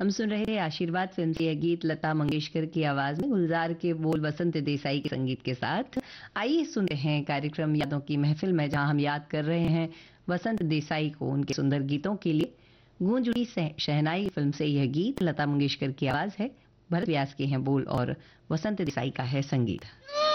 हम सुन रहे थे आशीर्वाद फिल्म से यह गीत लता मंगेशकर की आवाज में, गुलजार के बोल वसंत देसाई के संगीत के साथ। आइए सुनते हैं कार्यक्रम यादों की महफिल में, जहां हम याद कर रहे हैं वसंत देसाई को उनके सुंदर गीतों के लिए। गूंज उठी शहनाई फिल्म से यह गीत लता मंगेशकर की आवाज है, भरत व्यास के हैं बोल और वसंत देसाई का है संगीत।